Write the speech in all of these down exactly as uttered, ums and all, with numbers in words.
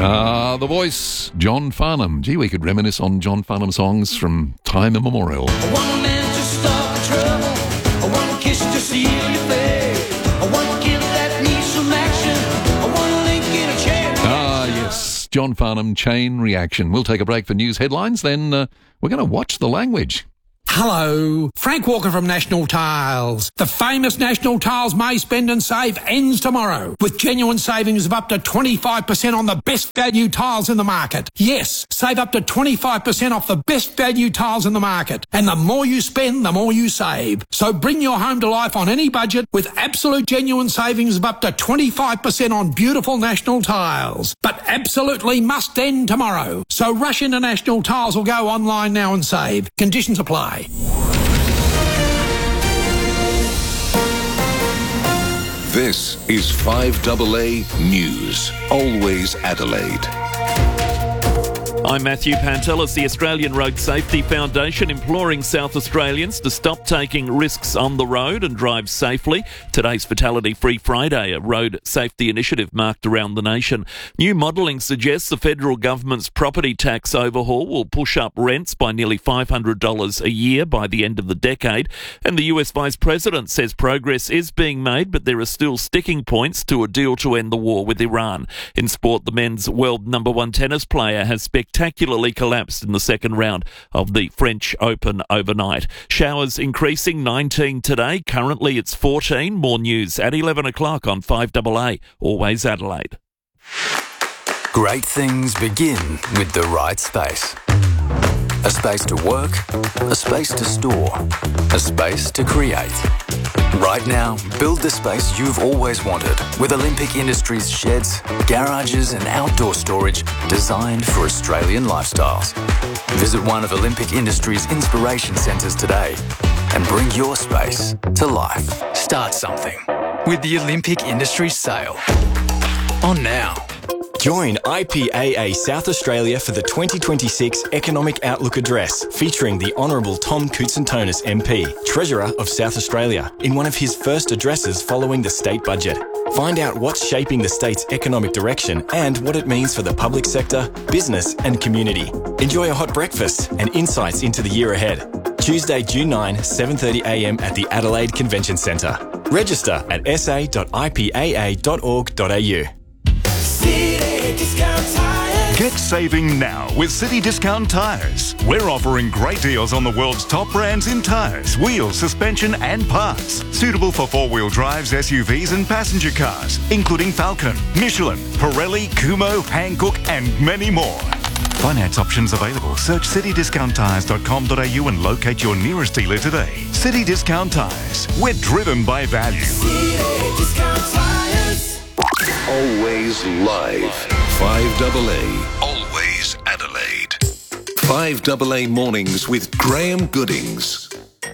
Ah, the voice, John Farnham. Gee, we could reminisce on John Farnham songs from time immemorial. One man to stop the trouble, one kiss to seal your fate, one kill that needs some action, one link in a chain. Ah, yes, John Farnham, Chain Reaction. We'll take a break for news headlines, then uh, we're going to watch the language. Hello, Frank Walker from National Tiles. The famous National Tiles May Spend and Save ends tomorrow with genuine savings of up to twenty-five percent on the best value tiles in the market. Yes, save up to twenty-five percent off the best value tiles in the market. And the more you spend, the more you save. So bring your home to life on any budget with absolute genuine savings of up to twenty-five percent on beautiful National Tiles. But absolutely must end tomorrow. So rush into National Tiles or go online now and save. Conditions apply. This is five A A News, always Adelaide. I'm Matthew Pantelis, the Australian Road Safety Foundation, imploring South Australians to stop taking risks on the road and drive safely. Today's Fatality Free Friday, a road safety initiative marked around the nation. New modelling suggests the federal government's property tax overhaul will push up rents by nearly five hundred dollars a year by the end of the decade. And the U S Vice President says progress is being made, but there are still sticking points to a deal to end the war with Iran. In sport, the men's world number one tennis player has spectacularly spectacularly collapsed in the second round of the French Open overnight. Showers increasing, nineteen today. Currently it's fourteen. More news at eleven o'clock on five A A, always Adelaide. Great things begin with the right space. A space to work, a space to store, a space to create. Right now, build the space you've always wanted with Olympic Industries sheds, garages and outdoor storage designed for Australian lifestyles. Visit one of Olympic Industries' inspiration centres today and bring your space to life. Start something with the Olympic Industries sale. On now. Join I P A A South Australia for the twenty twenty-six Economic Outlook Address, featuring the Honourable Tom Koutsantonis M P, Treasurer of South Australia, in one of his first addresses following the state budget. Find out what's shaping the state's economic direction and what it means for the public sector, business and community. Enjoy a hot breakfast and insights into the year ahead. Tuesday, June ninth, seven thirty a m at the Adelaide Convention Centre. Register at s a dot i p a a dot org dot a u. Get saving now with City Discount Tyres. We're offering great deals on the world's top brands in tyres, wheels, suspension and parts. Suitable for four-wheel drives, S U Vs and passenger cars, including Falcon, Michelin, Pirelli, Kumho, Hankook and many more. Finance options available. Search city discount tyres dot com dot a u and locate your nearest dealer today. City Discount Tyres. We're driven by value. City Discount Tyres. Always live. five A A, always Adelaide. five A A Mornings with Graham Goodings.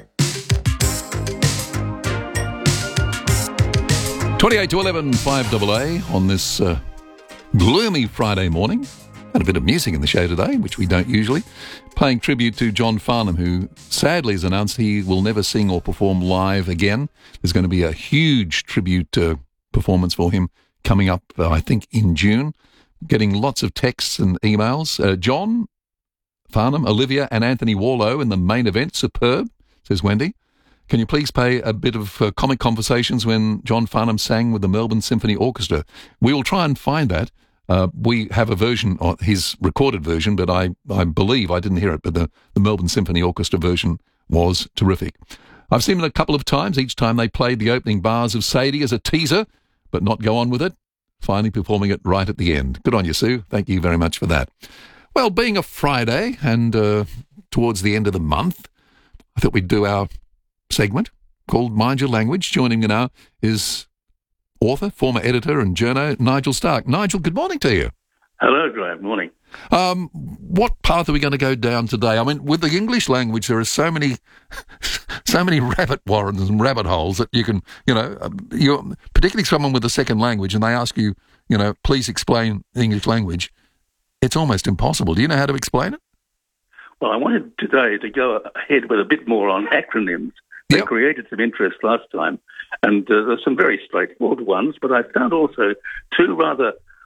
twenty-eight to eleven, five A A on this uh, gloomy Friday morning. Had a bit of music in the show today, which we don't usually. Paying tribute to John Farnham, who sadly has announced he will never sing or perform live again. There's going to be a huge tribute uh, performance for him coming up, uh, I think, in June. Getting lots of texts and emails. Uh, John Farnham, Olivia and Anthony Warlow in the main event. Superb, says Wendy. Can you please play a bit of uh, comic conversations when John Farnham sang with the Melbourne Symphony Orchestra? We will try and find that. Uh, we have a version, of his recorded version, but I, I believe, I didn't hear it, but the, the Melbourne Symphony Orchestra version was terrific. I've seen it a couple of times. Each time they played the opening bars of Sadie as a teaser, but not go on with it. Finally performing it right at the end. Good on you, Sue. Thank you very much for that. Well, being a Friday and uh, towards the end of the month, I thought we'd do our segment called Mind Your Language. Joining me now is author, former editor and journo, Nigel Stark. Nigel, good morning to you. Hello, Graham. Morning. Um, what path are we going to go down today? I mean, with the English language, there are so many, so many rabbit warrens and rabbit holes that you can, you know, you're particularly someone with a second language, and they ask you, you know, please explain the English language. It's almost impossible. Do you know how to explain it? Well, I wanted today to go ahead with a bit more on acronyms. They Yep. created some interest last time, and uh, there's some very straightforward ones, but I found also two rather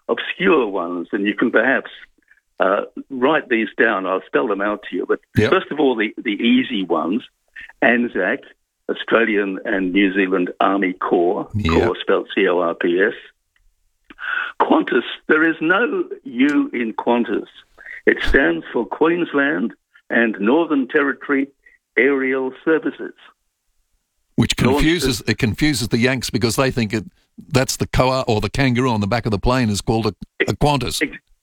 obscure ones, and you can perhaps uh, write these down. I'll spell them out to you. But Yep. first of all, the, the easy ones, ANZAC, Australian and New Zealand Army Corps, Yeah. Corps spelled C O R P S. Qantas, there is no U in Qantas. It stands for Queensland and Northern Territory Aerial Services. Which confuses it confuses the Yanks because they think it that's the koa or the kangaroo on the back of the plane is called a, a Qantas.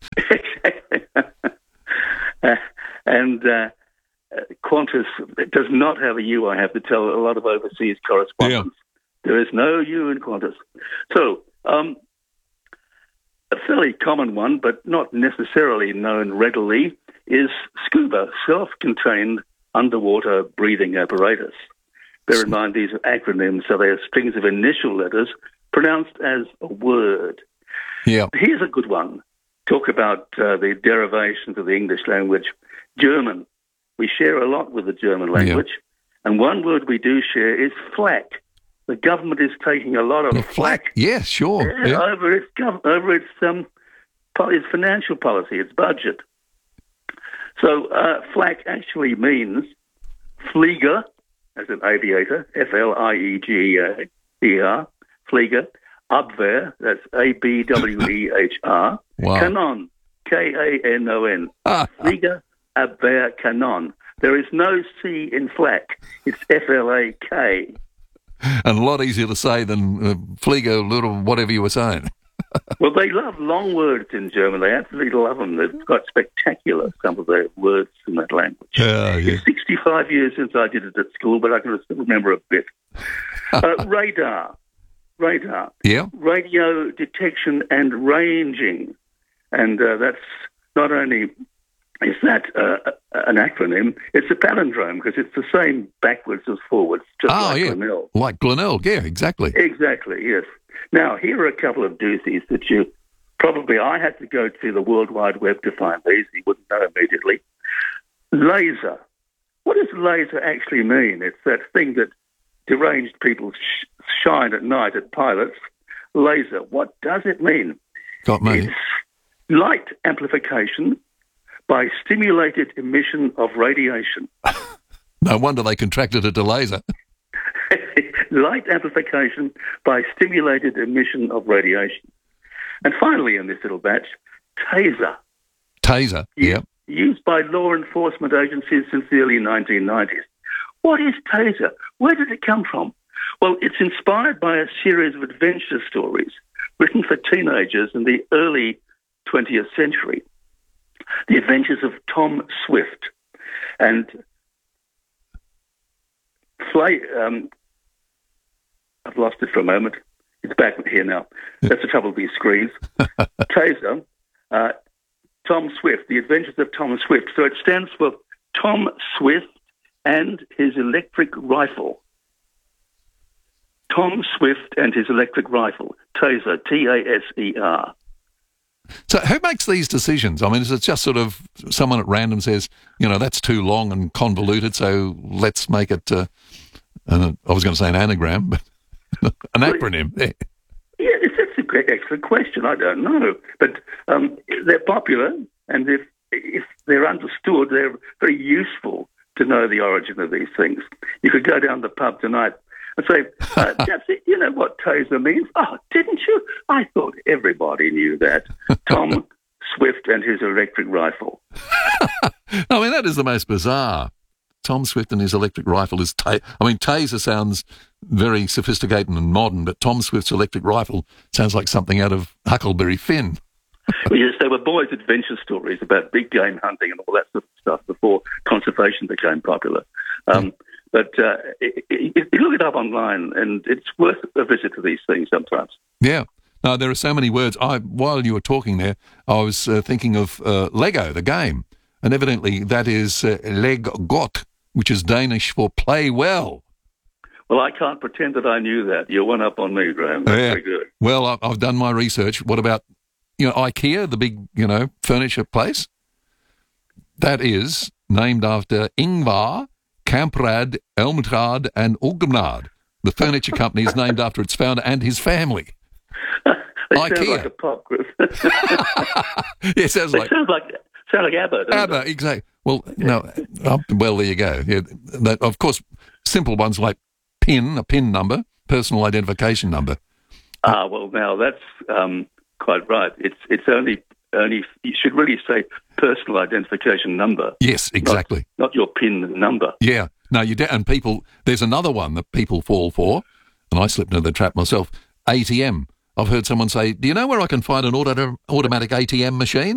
uh, and uh, uh, Qantas does not have a U, I have to tell a lot of overseas correspondents. There is no U in Qantas. So, um, a fairly common one, but not necessarily known readily, is SCUBA, self-contained underwater breathing apparatus. Bear in mind these are acronyms, so they are strings of initial letters pronounced as a word. Yeah. Here's a good one. Talk about uh, the derivations of the English language. German. We share a lot with the German language. And one word we do share is flak. The government is taking a lot of The flak, flak. Yeah, sure. yeah, Yeah. over its gov- over its um po- its financial policy, its budget. So uh, flak actually means Flieger, as an aviator, F L I E G E R, Flieger, Abwehr, that's A B W E H R, Wow. Kanon, K A N O N, Ah, Flieger, Abwehr, Kanon. There is no C in flak. It's F L A K. and a lot easier to say than uh, Flieger, little whatever you were saying. Well, they love long words in German. They absolutely love them. They've got spectacular, some of their words in that language. Yeah, yeah. It's sixty-five years since I did it at school, but I can still remember a bit. Uh, radar. Radar. Yeah. Radio detection and ranging. And uh, that's not only is that uh, an acronym, it's a palindrome because it's the same backwards as forwards, just Oh, like yeah. Glenelg. Like Glenelg, yeah, exactly. Exactly, yes. Now, here are a couple of doozies that you probably, I had to go to the World Wide Web to find these. You wouldn't know immediately. Laser. What does laser actually mean? It's that thing that deranged people sh- shine at night at pilots. Laser. What does it mean? Got me. It's light amplification by stimulated emission of radiation. No wonder they contracted it to laser. Light amplification by stimulated emission of radiation. And finally, in this little batch, taser. Taser, yeah. Used by law enforcement agencies since the early nineteen nineties. What is taser? Where did it come from? Well, it's inspired by a series of adventure stories written for teenagers in the early twentieth century. The Adventures of Tom Swift. And fly, um, I've lost it for a moment. It's back here now. That's the trouble with these screens. Taser, uh, Tom Swift, The Adventures of Tom Swift. So it stands for Tom Swift and His Electric Rifle. Tom Swift and His Electric Rifle. Taser, T A S E R. So who makes these decisions? I mean, is it just sort of someone at random says, you know, that's too long and convoluted, so let's make it, uh, an, I was going to say an anagram, but an acronym. Yeah. Yeah, it's, it's a great, excellent question. I don't know. But um, they're popular, and if, if they're understood, they're very useful to know the origin of these things. You could go down the pub tonight and say, uh, that's it, you know what taser means? Oh, didn't you? I thought everybody knew that. Tom Swift and His Electric Rifle. I mean, that is the most bizarre. Tom Swift and His Electric Rifle is... Ta- I mean, taser sounds very sophisticated and modern, but Tom Swift's Electric Rifle sounds like something out of Huckleberry Finn. Well, yes, they were boys' adventure stories about big game hunting and all that sort of stuff before conservation became popular. Um, mm. But uh, it, it, it, look it up online, and it's worth a visit to these things sometimes. Yeah. No, there are so many words. I, while you were talking there, I was uh, thinking of uh, Lego, the game, and evidently that is uh, leg godt, which is Danish for play well. Well, I can't pretend that I knew that. You're one up on me, Graham. That's yeah. very good. Well, I've, I've done my research. What about, you know, IKEA, the big, you know, furniture place? That is named after Ingvar Kamprad Elmtrad and Ulgemnad. The furniture company is named after its founder and his family. They IKEA. sound like a pop group. Yeah, it sounds they like sound like sound like ABBA. Don't ABBA, they? exactly. Well, no, uh, well, there you go. Yeah, that, of course, simple ones like PIN, a PIN number, personal identification number. Ah, well, now that's um, quite right. It's it's only only you should really say personal identification number. Yes, exactly. Not, not your PIN number. Yeah. No, you de- and people. There's another one that people fall for, and I slipped into the trap myself. A T M. I've heard someone say, "Do you know where I can find an auto- automatic A T M machine?"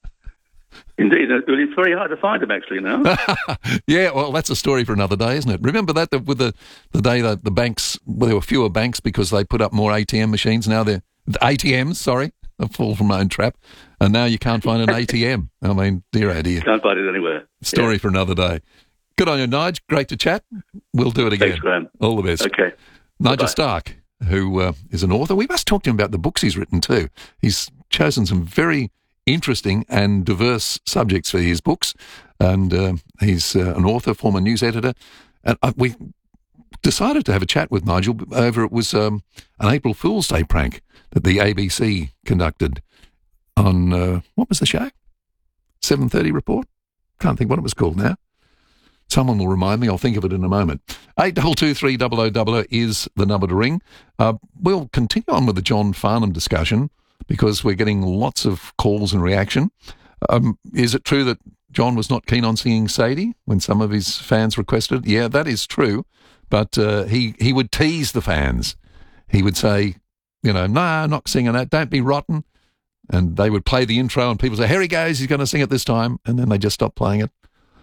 Indeed, it's very hard to find them actually now. Yeah, well, that's a story for another day, isn't it? Remember that the, with the the day that the banks, well, there were fewer banks because they put up more A T M machines. Now they're A T Ms. Sorry, I fall from my own trap, and now you can't find an A T M. I mean, dear oh dear. Can't find it anywhere. Story Yeah. for another day. Good on you, Nige. Great to chat. We'll do it again. Thanks, Graham. All the best. Okay. Nigel Bye-bye. Stark, who uh, is an author. We must talk to him about the books he's written too. He's chosen some very interesting and diverse subjects for his books, and uh, he's uh, an author, former news editor. And uh, we decided to have a chat with Nigel over, it was um, an April Fool's Day prank that the A B C conducted on, uh, what was the show? seven thirty Report? Can't think what it was called now. Someone will remind me. I'll think of it in a moment. eight two two three double oh double oh is the number to ring. Uh, we'll continue on with the John Farnham discussion because we're getting lots of calls and reaction. Um, is it true that John was not keen on singing Sadie when some of his fans requested? Yeah, that is true. But uh, he, he would tease the fans. He would say, you know, no, nah, not singing that. Don't be rotten. And they would play the intro and people say, here he goes, he's going to sing it this time. And then they just stopped playing it.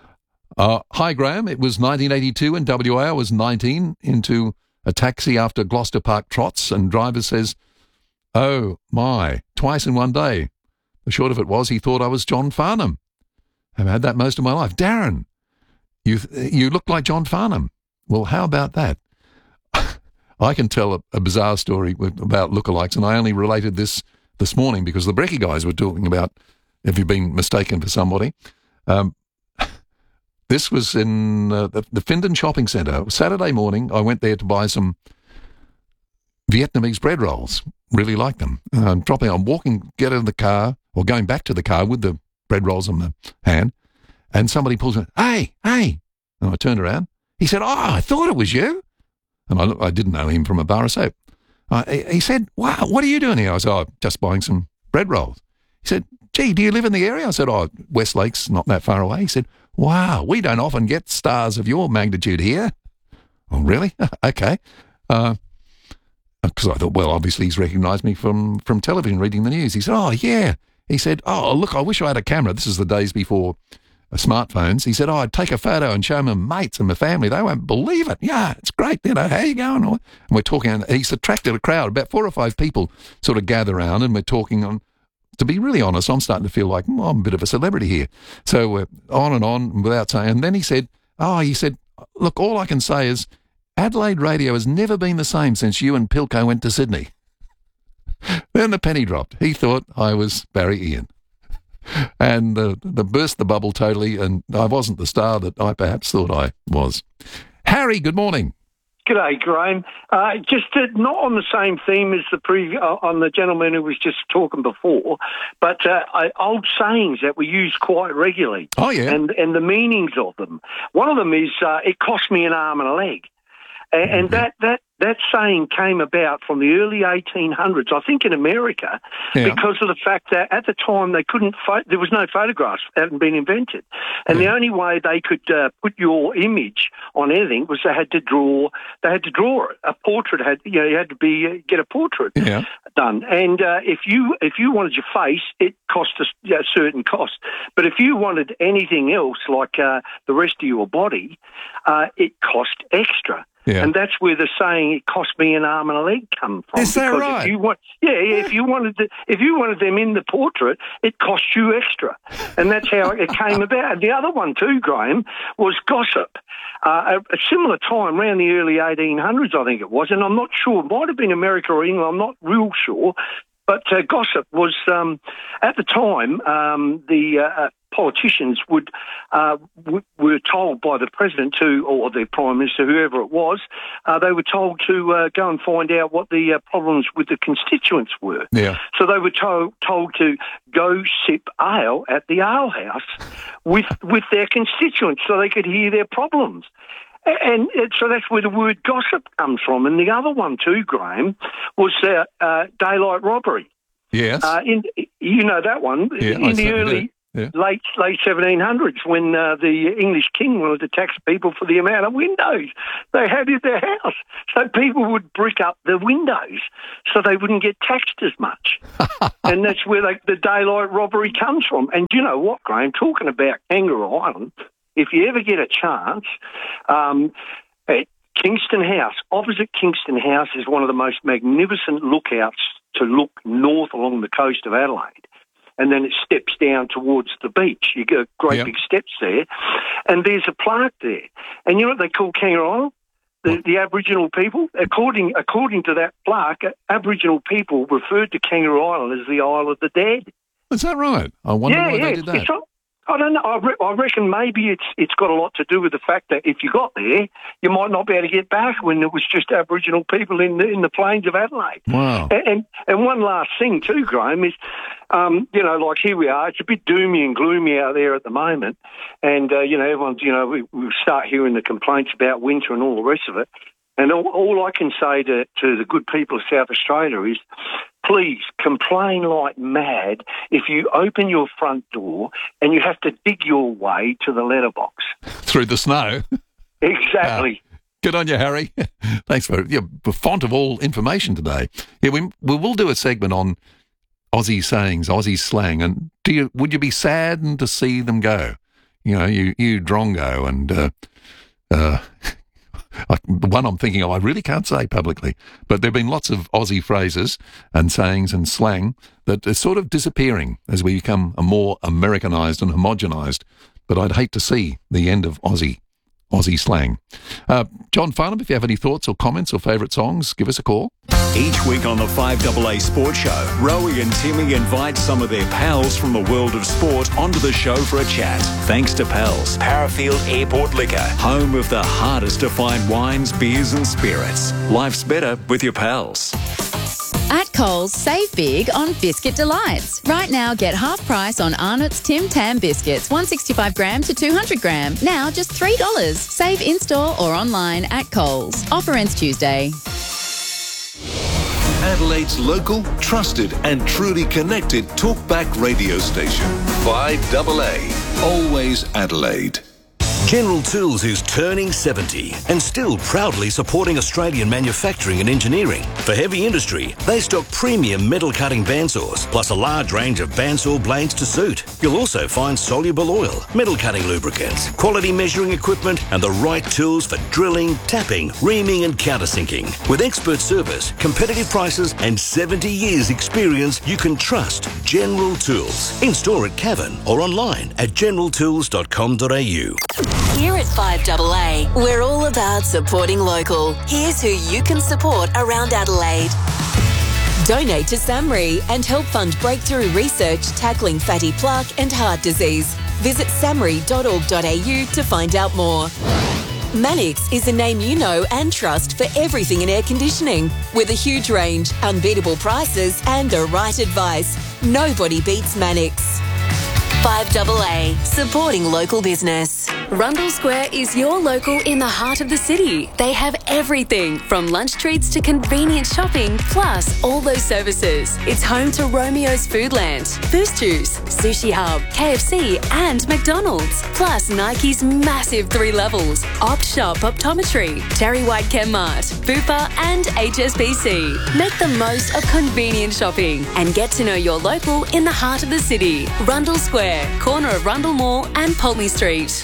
Uh, hi, Graham. It was nineteen eighty-two and W A. I was nineteen, into a taxi after Gloucester Park trots, and driver says, oh, my, twice in one day. The short of it was he thought I was John Farnham. I've had that most of my life. Darren, you you look like John Farnham. Well, how about that? I can tell a, a bizarre story with, about lookalikes, and I only related this this morning because the Brekkie guys were talking about, have you been mistaken for somebody? Um, this was in uh, the, the Findon Shopping Centre. Saturday morning, I went there to buy some Vietnamese bread rolls. Really like them. Uh, I'm dropping, I'm walking, get out of the car, or going back to the car with the bread rolls in the hand, and somebody pulls me, hey, hey. And I turned around. He said, oh, I thought it was you. And I, look, I didn't know him from a bar of soap. Uh, he, he said, wow, what are you doing here? I said, oh, just buying some bread rolls. He said, gee, do you live in the area? I said, oh, Westlake's not that far away. He said, wow, we don't often get stars of your magnitude here. Oh, really? Okay. Uh, because I thought, well, obviously he's recognised me from, from television, reading the news. He said, oh, yeah. He said, oh, look, I wish I had a camera. This is the days before uh, smartphones. He said, oh, I'd take a photo and show my mates and my family. They won't believe it. Yeah, it's great. You know, how you going? And we're talking, and he's attracted a crowd. About four or five people sort of gather around, and we're talking on. To be really honest, I'm starting to feel like well, I'm a bit of a celebrity here. So we're on and on without saying. And then he said, oh, he said, look, all I can say is Adelaide radio has never been the same since you and Pilco went to Sydney. Then the penny dropped. He thought I was Barry Ian. And uh, the burst the bubble totally, and I wasn't the star that I perhaps thought I was. Harry, good morning. G'day, Graham. Uh, just uh, not on the same theme as the pre- uh, on the gentleman who was just talking before, but uh, I, old sayings that we use quite regularly. Oh, yeah. And, and the meanings of them. One of them is, uh, it cost me an arm and a leg. And, mm-hmm. and that, that, that saying came about from the early eighteen hundreds, I think in America, yeah. because of the fact that at the time they couldn't, pho- there was no photographs, hadn't been invented. And yeah. the only way they could uh, put your image on anything was they had to draw, they had to draw it. A portrait had, you know, you had to be, uh, get a portrait yeah. done. And uh, if you, if you wanted your face, it cost a, you know, certain cost. But if you wanted anything else, like uh, the rest of your body, uh, it cost extra. Yeah. And that's where the saying "it cost me an arm and a leg" come from. Is that because right? If you want, yeah, yeah, if you wanted to, if you wanted them in the portrait, it cost you extra, and that's how it came about. And the other one too, Graham, was gossip. Uh, a, a similar time, around the early eighteen hundreds, I think it was, and I'm not sure. It might have been America or England. I'm not real sure. But uh, gossip was, um, at the time, um, the uh, politicians would uh, w- were told by the president to, or the prime minister, whoever it was, uh, they were told to uh, go and find out what the uh, problems with the constituents were. Yeah. So they were to- told to go sip ale at the ale house with with their constituents, so they could hear their problems. And, and so that's where the word gossip comes from. And the other one too, Graham, was uh, uh, daylight robbery. Yes. Uh, in you know that one Yeah, in I the certainly early do. Yeah. late late seventeen hundreds, when uh, the English king wanted to tax people for the amount of windows they had in their house, so people would brick up the windows so they wouldn't get taxed as much. And that's where they, the daylight robbery comes from. And you know what, Graham? Talking about Kangaroo Island, if you ever get a chance, um, at Kingston House, opposite Kingston House, is one of the most magnificent lookouts to look north along the coast of Adelaide. And then it steps down towards the beach. You get great Yep. big steps there. And there's a plaque there. And you know what they call Kangaroo Island? The, the Aboriginal people, according according to that plaque, Aboriginal people referred to Kangaroo Island as the Isle of the Dead. Is that right? I wonder yeah, why yeah, they did that. It's, I don't know. I, re- I reckon maybe it's it's got a lot to do with the fact that if you got there, you might not be able to get back when there was just Aboriginal people in the in the plains of Adelaide. Wow. And and, and one last thing too, Graham, is um, you know, like here we are. It's a bit doomy and gloomy out there at the moment, and uh, you know, everyone's you know we, we start hearing the complaints about winter and all the rest of it. And all, all I can say to, to the good people of South Australia is, please complain like mad if you open your front door and you have to dig your way to the letterbox. Through the snow. Exactly. Uh, good on you, Harry. Thanks for yeah, font of all information today. Yeah, we we will do a segment on Aussie sayings, Aussie slang, and do you would you be saddened to see them go? You know, you you Drongo and uh, uh, the one I'm thinking of, I really can't say publicly, but there have been lots of Aussie phrases and sayings and slang that are sort of disappearing as we become a more Americanised and homogenised. But I'd hate to see the end of Aussie Aussie slang. Uh, John Farnham, if you have any thoughts or comments or favourite songs, give us a call. Each week on the five A A Sports Show, Rowie and Timmy invite some of their pals from the world of sport onto the show for a chat. Thanks to Pals, Parafield Airport Liquor, home of the hardest to find wines, beers and spirits. Life's better with your pals. At Coles, save big on Biscuit Delights. Right now, get half price on Arnott's Tim Tam biscuits, one sixty-five gram to two hundred gram. Now just three dollars. Save in-store or online at Coles. Offer ends Tuesday. Adelaide's local, trusted and truly connected talkback radio station. five A A. Always Adelaide. General Tools is turning seventy and still proudly supporting Australian manufacturing and engineering. For heavy industry, they stock premium metal cutting bandsaws, plus a large range of bandsaw blades to suit. You'll also find soluble oil, metal cutting lubricants, quality measuring equipment, and the right tools for drilling, tapping, reaming, and countersinking. With expert service, competitive prices, and seventy years experience, you can trust General Tools. In store at Cavan or online at general tools dot com dot a u. Here at five A A, we're all about supporting local. Here's who you can support around Adelaide. Donate to SAMRI and help fund breakthrough research tackling fatty plaque and heart disease. Visit samri dot org dot a u to find out more. Mannix is a name you know and trust for everything in air conditioning. With a huge range, unbeatable prices and the right advice, nobody beats Mannix. five A A, supporting local business. Rundle Square is your local in the heart of the city. They have everything from lunch treats to convenient shopping, plus all those services. It's home to Romeo's Foodland, Boost Juice, Sushi Hub, K F C and McDonald's, plus Nike's massive three levels, Opt Shop Optometry, Terry White Chemmart, Bupa and H S B C. Make the most of convenient shopping and get to know your local in the heart of the city. Rundle Square, corner of Rundle Mall and Pulteney Street.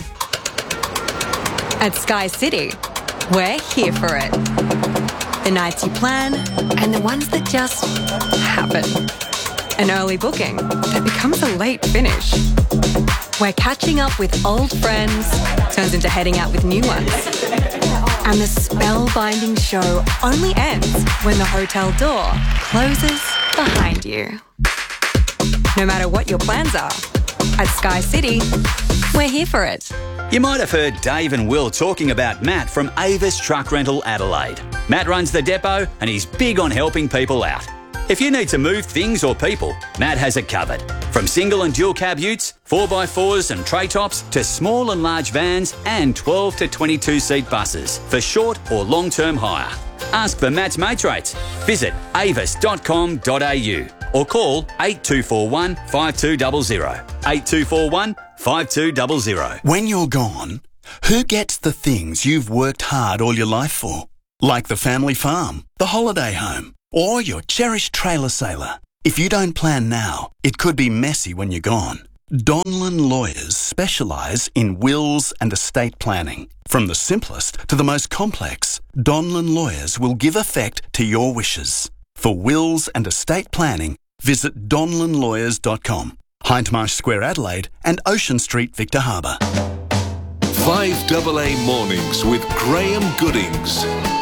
At Sky City, we're here for it. The nights you plan and the ones that just happen. An early booking that becomes a late finish. Where catching up with old friends turns into heading out with new ones. And the spellbinding show only ends when the hotel door closes behind you. No matter what your plans are, At Sky City, we're here for it. You might have heard Dave and Will talking about Matt from Avis Truck Rental Adelaide. Matt runs the depot and he's big on helping people out. If you need to move things or people, Matt has it covered. From single and dual cab utes, four by fours and tray tops, to small and large vans and twelve to twenty-two seat buses for short or long-term hire. Ask for Matt's mates rates. Visit avis dot com dot a u or call eight two four one, five two zero zero. eight two four one, five two zero zero. When you're gone, who gets the things you've worked hard all your life for? Like the family farm, the holiday home, or your cherished trailer sailor. If you don't plan now, it could be messy when you're gone. Donlan Lawyers specialise in wills and estate planning. From the simplest to the most complex, Donlan Lawyers will give effect to your wishes. For wills and estate planning, visit donlan lawyers dot com. Hindmarsh Square, Adelaide, and Ocean Street, Victor Harbour. five double A Mornings with Graham Goodings.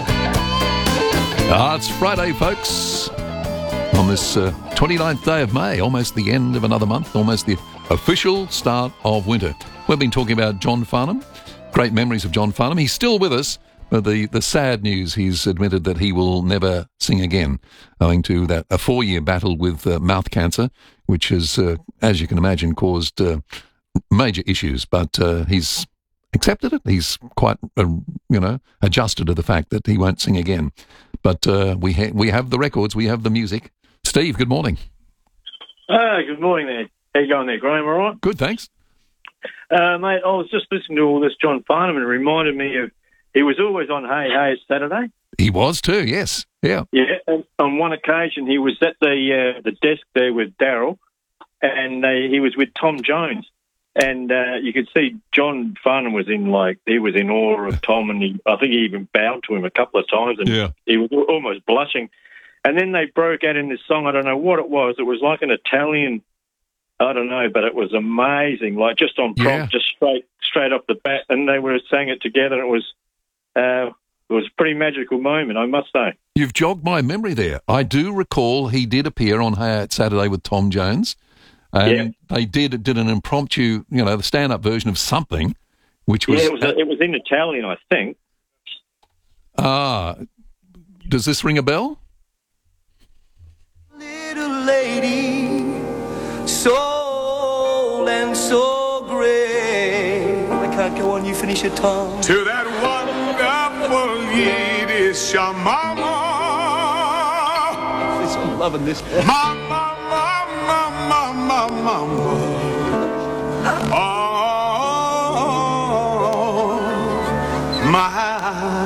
Ah, it's Friday, folks. On this uh, twenty-ninth day of May, almost the end of another month, almost the official start of winter. We've been talking about John Farnham. Great memories of John Farnham. He's still with us, but the, the sad news, he's admitted that he will never sing again, owing to that a four-year battle with uh, mouth cancer, which has, uh, as you can imagine, caused uh, major issues. But uh, he's accepted it. He's quite, uh, you know, adjusted to the fact that he won't sing again. But uh, we ha- we have the records, we have the music. Steve, good morning. Ah, good morning there. How you going there, Graham? All right? Good, thanks. Uh, mate, I was just listening to all this John Farnham and it reminded me of, he was always on Hey Hey It's Saturday. He was too, yes. Yeah. Yeah, and on one occasion he was at the uh, the desk there with Daryl and uh, he was with Tom Jones. And uh, you could see John Farnham was in, like, he was in awe of Tom, and he, I think he even bowed to him a couple of times, and yeah. he was almost blushing. And then they broke out in this song, I don't know what it was, it was like an Italian, I don't know, but it was amazing, like just on prompt, yeah. just straight straight off the bat, and they were sang it together, and it was, uh, it was a pretty magical moment, I must say. You've jogged my memory there. I do recall he did appear on Hey It's Saturday with Tom Jones. And yeah. they did did an impromptu, you know, the stand-up version of something, which was... Yeah, it was, it was in Italian, I think. Ah, does this ring a bell? Little lady, soul and so great. I can't go on, you finish your tongue. To that wonderful Yiddish mama. I'm loving this. Mama. Mama, mama, oh, my.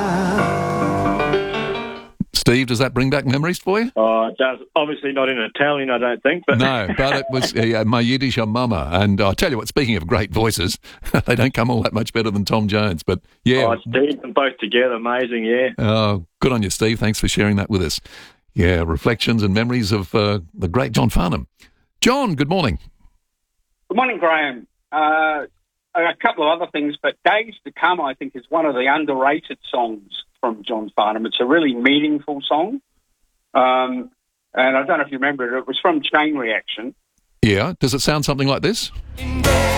Steve, does that bring back memories for you? Oh, it does. Obviously not in Italian, I don't think. But no, but it was uh, my Yiddish mama. And I'll tell you what, speaking of great voices, they don't come all that much better than Tom Jones. But yeah. Oh, Steve, them both together, amazing, yeah. Oh, good on you, Steve. Thanks for sharing that with us. Yeah, reflections and memories of uh, the great John Farnham. John, good morning. Good morning, Graham. Uh, a couple of other things, but Days to Come, I think, is one of the underrated songs from John Farnham. It's a really meaningful song. Um, and I don't know if you remember it, it was from Chain Reaction. Yeah, does it sound something like this? In bed.